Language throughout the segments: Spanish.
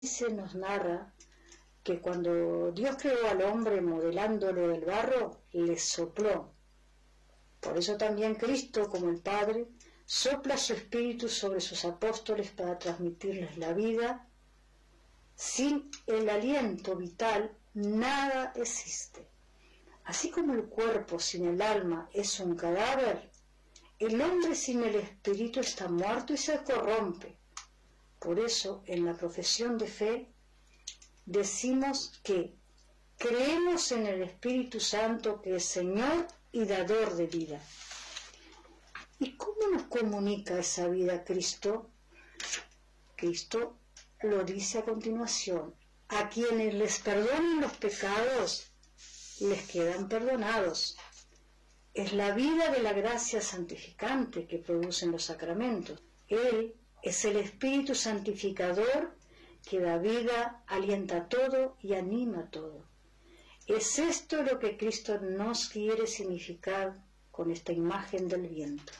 nos narra que cuando Dios creó al hombre modelándolo del barro, le sopló. Por eso también Cristo, como el Padre, sopla su espíritu sobre sus apóstoles para transmitirles la vida. Sin el aliento vital, nada existe. Así como el cuerpo sin el alma es un cadáver, el hombre sin el espíritu está muerto y se corrompe. Por eso, en la profesión de fe, decimos que creemos en el Espíritu Santo, que es Señor y dador de vida. ¿Y cómo nos comunica esa vida Cristo? Cristo lo dice a continuación: a quienes les perdonen los pecados, les quedan perdonados. Es la vida de la gracia santificante que producen los sacramentos. Él es el Espíritu santificador que da vida, alienta todo y anima todo. Es esto lo que Cristo nos quiere significar con esta imagen del viento.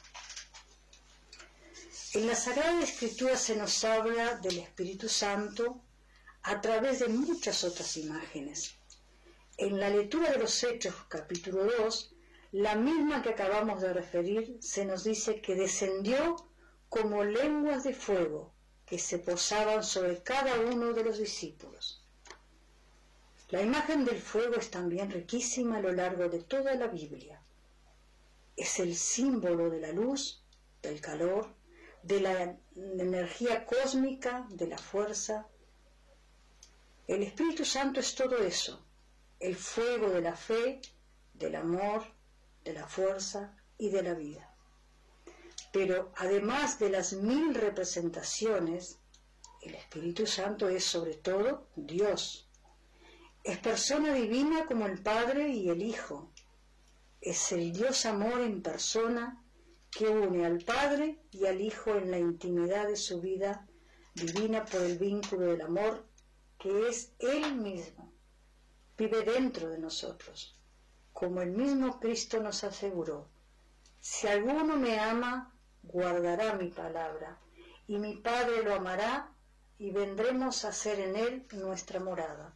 En la Sagrada Escritura se nos habla del Espíritu Santo a través de muchas otras imágenes. En la lectura de los Hechos, capítulo 2, la misma que acabamos de referir, se nos dice que descendió como lenguas de fuego que se posaban sobre cada uno de los discípulos. La imagen del fuego es también riquísima a lo largo de toda la Biblia. Es el símbolo de la luz, del calor, de la energía cósmica, de la fuerza. El Espíritu Santo es todo eso, el fuego de la fe, del amor, de la fuerza y de la vida. Pero además de las 1000 representaciones, el Espíritu Santo es sobre todo Dios. Es persona divina como el Padre y el Hijo. Es el Dios amor en persona que une al Padre y al Hijo en la intimidad de su vida divina por el vínculo del amor que es Él mismo. Vive dentro de nosotros, como el mismo Cristo nos aseguró: si alguno me ama, guardará mi palabra, y mi Padre lo amará, y vendremos a hacer en él nuestra morada.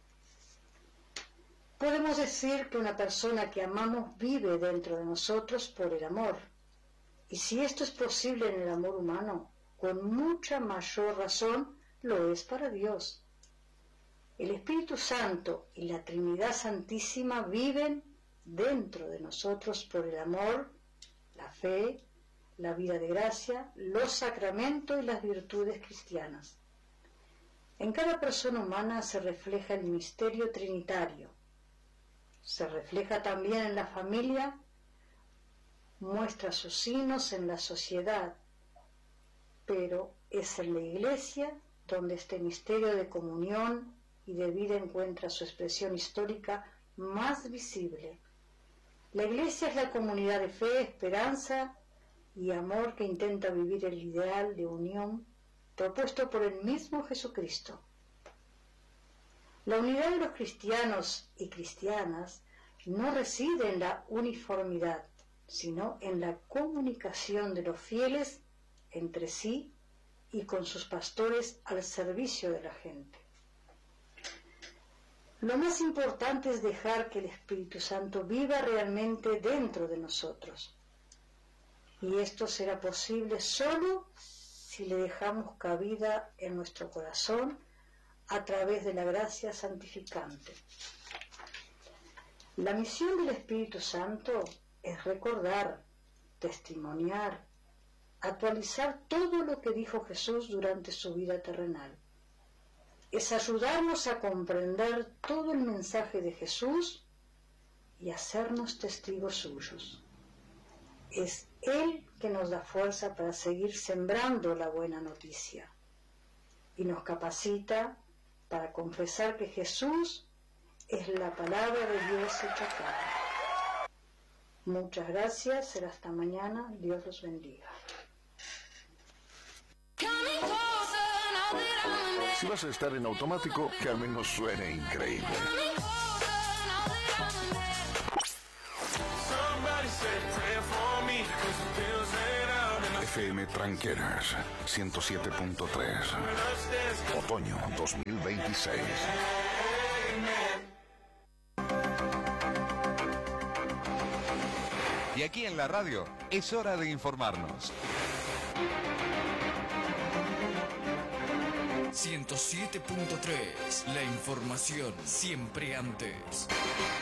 Podemos decir que una persona que amamos vive dentro de nosotros por el amor, y si esto es posible en el amor humano, con mucha mayor razón lo es para Dios. El Espíritu Santo y la Trinidad Santísima viven dentro de nosotros por el amor, la fe, la vida de gracia, los sacramentos y las virtudes cristianas. En cada persona humana se refleja el misterio trinitario. Se refleja también en la familia, muestra sus signos en la sociedad, pero es en la Iglesia donde este misterio de comunión y de vida encuentra su expresión histórica más visible. La Iglesia es la comunidad de fe, esperanza y amor que intenta vivir el ideal de unión propuesto por el mismo Jesucristo. La unidad de los cristianos y cristianas no reside en la uniformidad, sino en la comunicación de los fieles entre sí y con sus pastores al servicio de la gente. Lo más importante es dejar que el Espíritu Santo viva realmente dentro de nosotros. Y esto será posible solo si le dejamos cabida en nuestro corazón a través de la gracia santificante. La misión del Espíritu Santo es recordar, testimoniar, actualizar todo lo que dijo Jesús durante su vida terrenal. Es ayudarnos a comprender todo el mensaje de Jesús y hacernos testigos suyos. Es Él que nos da fuerza para seguir sembrando la buena noticia y nos capacita para confesar que Jesús es la palabra de Dios hecha carne. Muchas gracias, será hasta mañana, Dios los bendiga. Si vas a estar en automático, que al menos suene increíble. FM Tranqueras 107.3. Otoño 2026. Y aquí en la radio es hora de informarnos. 107.3, la información siempre antes.